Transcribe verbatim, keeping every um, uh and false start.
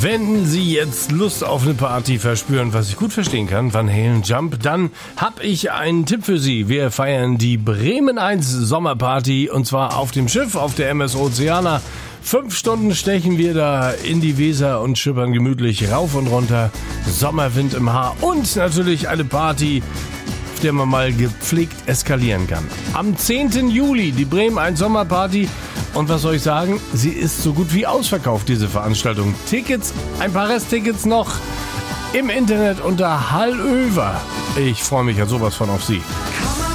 Wenn Sie jetzt Lust auf eine Party verspüren, was ich gut verstehen kann, Van Halen Jump, dann hab ich einen Tipp für Sie. Wir feiern die Bremen eins Sommerparty und zwar auf dem Schiff, auf der M S Oceana. Fünf Stunden stechen wir da in die Weser und schippern gemütlich rauf und runter. Sommerwind im Haar und natürlich eine Party, auf der man mal gepflegt eskalieren kann. Am zehnten Juli die Bremen eins Sommerparty. Und was soll ich sagen? Sie ist so gut wie ausverkauft, diese Veranstaltung. Tickets, ein paar Resttickets noch im Internet unter Hallöver. Ich freue mich ja sowas von auf Sie.